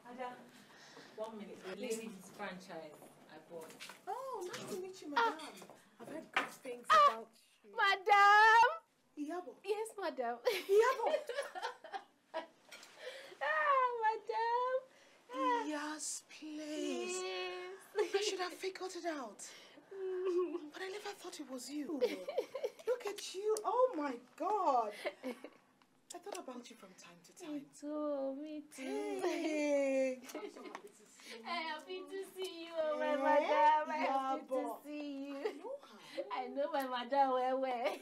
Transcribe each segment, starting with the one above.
Ada, 1 minute. The ladies' franchise I bought. Oh, nice to meet you, madam. I've heard good things about you. Madam! Iyabo. Yes, madam. Iyabo. Madam. Yes, please. Yes. I should have figured it out. But I never thought it was you. Look at you. Oh, my God. I thought about you from time to time. Me too. Hey. I'm so happy to see you. I'm happy to see you, oh my madam. I'm happy to see you. I know my madam well.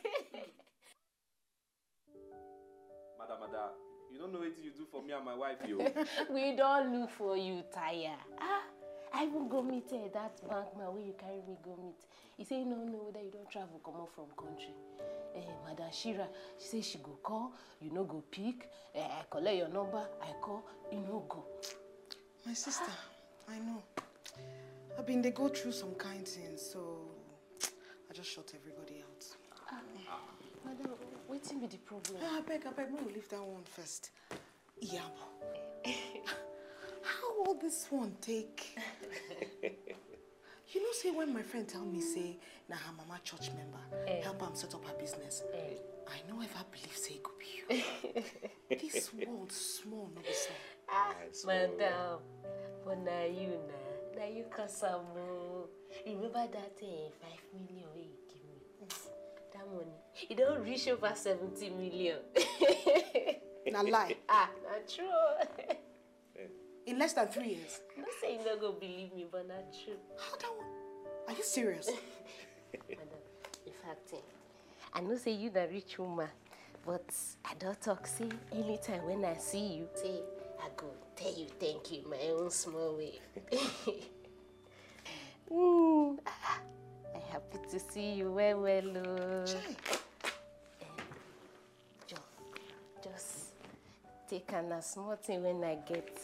Madam, you don't know what you do for me and my wife, yo. We don't look for you, Taya. I will go meet that bank man where you carry me go meet. He say no, that you don't travel, come out from country. Madam Shira, she say she go call, you no go pick. I collect your number, I call, you no go. My sister, I know. They go through some kind things, so I just shut everybody out. Madam, waiting be the problem. I beg, we will leave that one first. Iyabo. How will this one take? You know, say when my friend tell me, say, na her mama church member, help am set up her business. I know if I believe, say, it could be you. This world small, no be small. Madam, but now you Kasamo. Remember that 5 million you give me? That money, it don't reach over 70 million. Na lie. Not true. In less than 3 years. Not saying you not go believe me, but not true. How that one? Are you serious? Madam, in fact, I know say you the rich woman, but I don't talk. See, anytime when I see you, say I go tell you thank you my own small way. I'm happy to see you well. Just take a small thing when I get.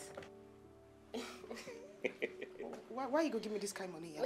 Why you go give me this kind of money?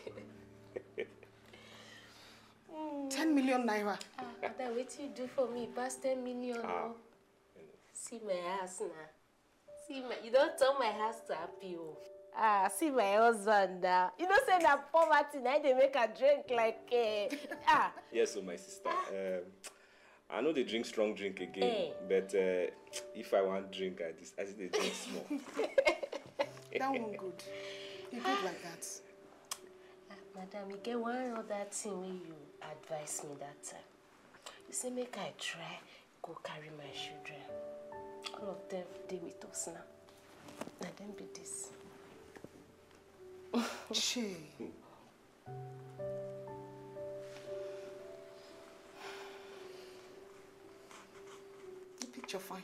10 million naira. That what you do for me? Past 10 million. No? See my house now. You don't turn my house to happy. See my husband now. You don't say that poverty now they make a drink like Yes, so my sister. I know they drink strong drink again, but if I want drink, I see they drink small. That one good. You good like that. Madam, you get one other thing when you advise me that time. You say make I try go carry my children. All of them they with us now. Now them be this. Che. The picture fine.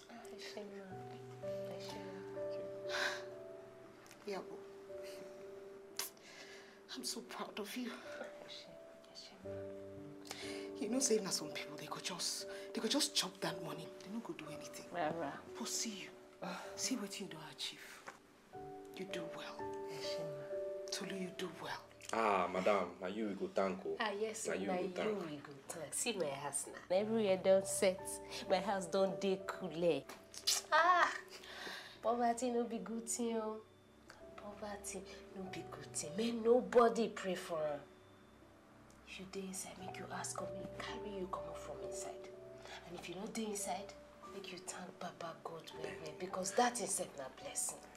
Yeah, I'm so proud of you. You know, saying that some people they could just chop that money. They don't go do anything. But see you. See what you don't achieve. You do well. Tolu, you do well. Madam, now you will go thank you. Yes, now you will go thank. See my house now. Everywhere don't set. My house don't decule. Poverty no be good thing. Poverty no be good thing. May nobody pray for her. If you dey inside, make you ask of me, carry you come out from inside. And if you not dey inside, make you thank Papa God well, because that is a blessing.